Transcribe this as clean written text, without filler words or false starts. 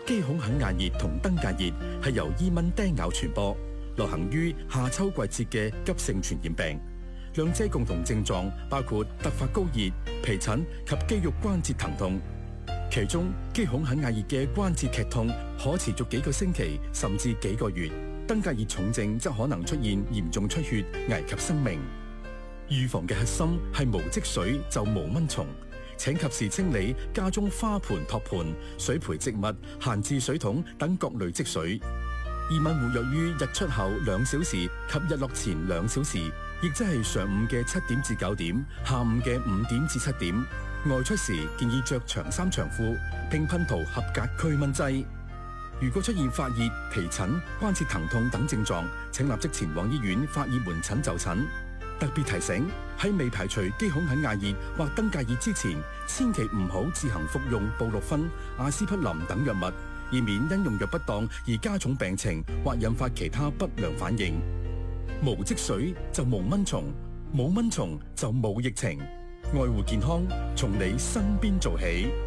肌孔肯亞熱同登革熱係由伊蚊叮咬傳播，流行於夏秋季節嘅急性傳染病。兩者共同症狀包括突發高熱、皮疹及肌肉關節疼痛。其中肌孔肯亞熱嘅關節劇痛可持續幾個星期甚至幾個月，登革熱重症則可能出現嚴重出血，危及生命。預防嘅核心係無積水就無蚊蟲，請及時清理家中花盆、托盤、水培植物、閒置水桶等各類積水。伊蚊活躍於日出後2小時及日落前2小時，亦即係上午嘅7點至9點，下午嘅5點至7點。外出時建議着長衫長褲，並噴塗合格驅蚊劑。如果出現發熱、皮疹、關節疼痛等症狀，請立即前往醫院發熱門診就診。特別提醒，喺未排除肌孔肯亞熱或登革熱之前，千祈唔好自行服用布洛芬、阿司匹林等藥物，以免因用藥不當而加重病情或引發其他不良反應。無積水就無蚊蟲，冇蚊蟲就冇疫情。愛護健康，從你身邊做起。